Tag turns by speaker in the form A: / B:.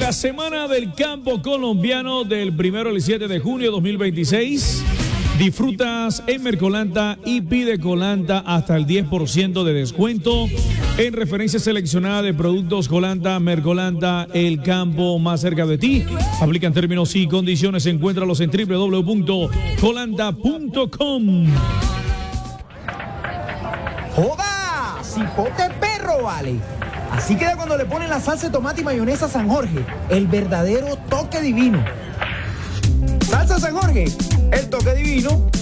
A: la Semana del Campo Colombiano del 1 al 7 de junio de 2026, disfrutas en Mercolanta y pide Colanta hasta el 10% de descuento en referencia seleccionada de productos Colanta. Mercolanta, el campo más cerca de ti. Aplican términos y condiciones. Encuéntralos en www.colanta.com.
B: ¡Joda! ¡Cipote perro, vale! Así queda cuando le ponen la salsa de tomate y mayonesa San Jorge. El verdadero toque divino. Salsa San Jorge, el toque divino.